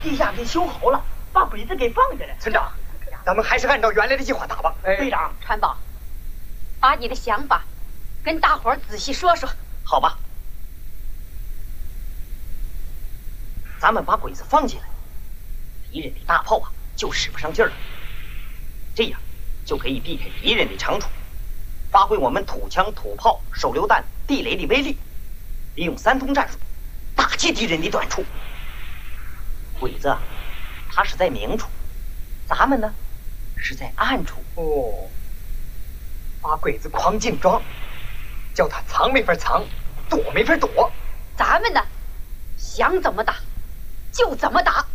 地下给修好了，把鬼子给放下来。 村长，咱们还是按照原来的计划打吧。 队长， 川宝，把你的想法跟大伙儿仔细说说。 好吧，咱们把鬼子放进来，敌人的大炮啊就使不上劲儿了，这样就可以避开敌人的长处，发挥我们土枪、土炮、手榴弹、地雷的威力，利用三通战术打击敌人的短处。鬼子啊，他是在明处，咱们呢是在暗处。 哦，把鬼子框进装，叫他藏没法藏，躲没法躲。 咱们呢，想怎么打就怎么打。